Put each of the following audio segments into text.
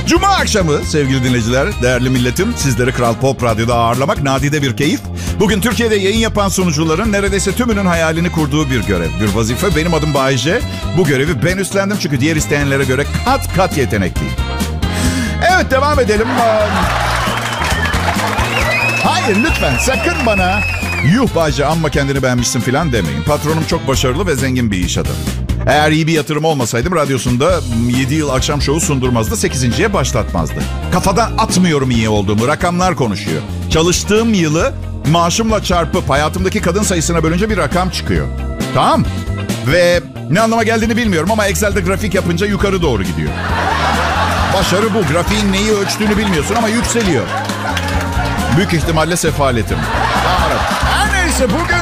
Cuma akşamı sevgili dinleyiciler, değerli milletim, sizleri Kral Pop Radyo'da ağırlamak nadide bir keyif. Bugün Türkiye'de yayın yapan sunucuların neredeyse tümünün hayalini kurduğu bir görev, bir vazife. Benim adım Bay J. Bu görevi ben üstlendim çünkü diğer isteyenlere göre kat kat yetenekliyim. Evet, devam edelim. Hayır, lütfen sakın bana yuh Bay J, amma kendini beğenmişsin falan demeyin. Patronum çok başarılı ve zengin bir iş adamı. Eğer iyi bir yatırım olmasaydım radyosunda 7 yıl akşam şovu sundurmazdı, 8.'ye başlatmazdı. Kafadan atmıyorum iyi olduğumu, rakamlar konuşuyor. Çalıştığım yılı maaşımla çarpıp hayatımdaki kadın sayısına bölünce bir rakam çıkıyor. Tamam. Ve ne anlama geldiğini bilmiyorum ama Excel'de grafik yapınca yukarı doğru gidiyor. Başarı bu. Grafiğin neyi ölçtüğünü bilmiyorsun ama yükseliyor. Büyük ihtimalle sefaletim. Her neyse bugün...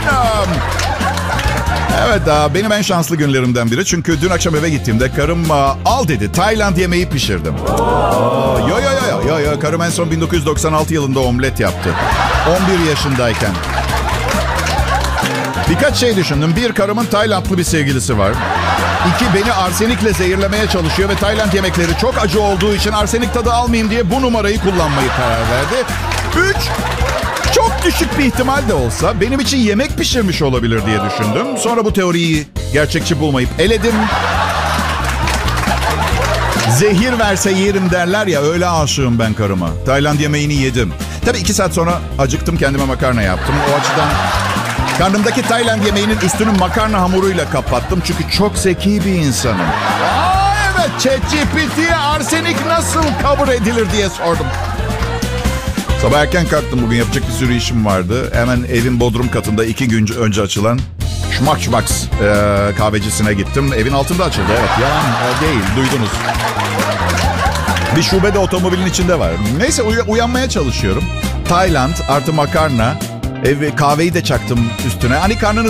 Evet, benim en şanslı günlerimden biri. Çünkü dün akşam eve gittiğimde karım al dedi. Tayland yemeği pişirdim. Yo. Karım en son 1996 yılında omlet yaptı. 11 yaşındayken. Birkaç şey düşündüm. Bir, karımın Taylandlı bir sevgilisi var. İki, beni arsenikle zehirlemeye çalışıyor ve Tayland yemekleri çok acı olduğu için arsenik tadı almayayım diye bu numarayı kullanmayı karar verdi. Üç, çok düşük bir ihtimal de olsa benim için yemek pişirmiş olabilir diye düşündüm. Sonra bu teoriyi gerçekçi bulmayıp eledim. Zehir verse yerim derler ya, öyle aşığım ben karıma. Tayland yemeğini yedim. Tabii 2 saat sonra acıktım, kendime makarna yaptım. O açıdan karnımdaki Tayland yemeğinin üstünü makarna hamuruyla kapattım. Çünkü çok zeki bir insanım. Evet, ChatGPT'ye arsenik nasıl kabul edilir diye sordum. Sabah erken kalktım bugün, yapacak bir sürü işim vardı. Hemen evin bodrum katında 2 gün önce açılan Schmack's kahvecisine gittim. Evin altında açıldı, evet, yalan değil, duydunuz. Bir şube de otomobilin içinde var. Neyse, uyanmaya çalışıyorum. Tayland artı makarna, kahveyi de çaktım üstüne. Hani karnınız